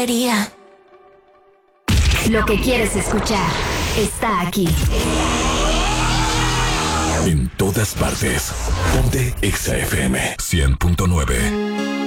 quería. Lo que quieres escuchar está aquí. En todas partes. Ponte Exa FM 100.9.